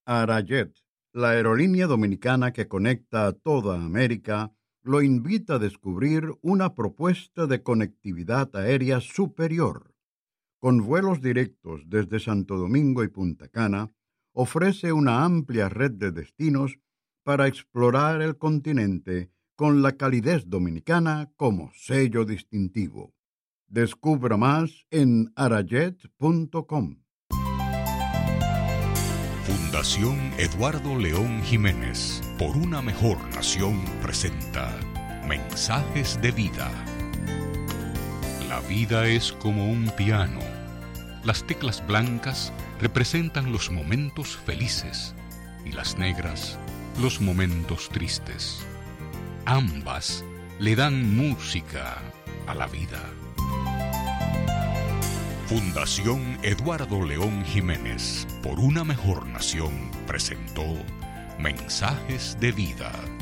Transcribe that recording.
Arayet, la aerolínea dominicana que conecta a toda América, lo invita a descubrir una propuesta de conectividad aérea superior. Con vuelos directos desde Santo Domingo y Punta Cana, ofrece una amplia red de destinos para explorar el continente con la calidez dominicana como sello distintivo. Descubra más en arayet.com. Fundación Eduardo León Jiménez, por una mejor nación, presenta Mensajes de Vida. La vida es como un piano. Las teclas blancas representan los momentos felices y las negras los momentos tristes. Ambas le dan música a la vida. Fundación Eduardo León Jiménez, por una mejor nación, presentó Mensajes de Vida.